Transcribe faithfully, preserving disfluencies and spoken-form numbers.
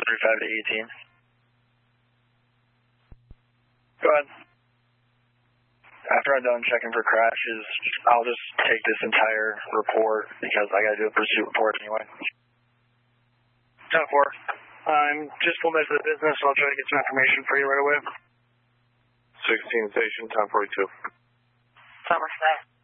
thirty-five to eighteen. Go ahead. After I'm done checking for crashes, I'll just take this entire report because I got to do a pursuit report anyway. ten four. I'm just a little bit of the business, so I'll try to get some information for you right away. sixteen station, ten forty-two. Somerset.